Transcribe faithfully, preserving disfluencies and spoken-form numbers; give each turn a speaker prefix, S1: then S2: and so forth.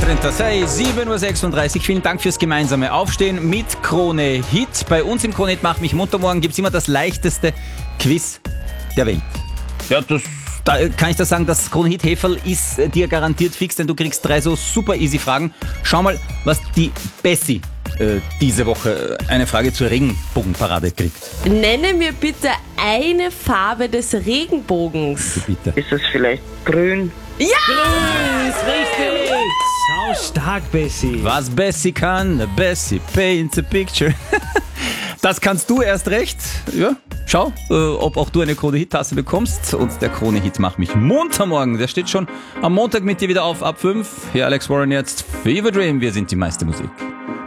S1: Trentasei, sieben Uhr sechsunddreißig. Vielen Dank fürs gemeinsame Aufstehen mit Krone Hit. Bei uns im Krone Hit Mach mich munter morgen gibt es immer das leichteste Quiz der Welt. Ja, das, da kann ich das sagen, das Krone Hit Heferl ist äh, dir garantiert fix, denn du kriegst drei so super easy Fragen. Schau mal, was die Bessie äh, diese Woche äh, eine Frage zur Regenbogenparade kriegt.
S2: Nenne mir bitte eine Farbe des Regenbogens.
S1: Bitte.
S3: Ist es vielleicht grün?
S2: Ja!
S4: Ist richtig! Sau stark, Bessie.
S1: Was Bessie kann, Bessie paints a picture. Das kannst du erst recht. Ja, schau, äh, ob auch du eine Krone-Hit-Tasse bekommst. Und der Krone-Hit Mach mich munter morgen. Der steht schon am Montag mit dir wieder auf ab fünf. Hier Alex Warren jetzt. Fever Dream, wir sind die meiste Musik.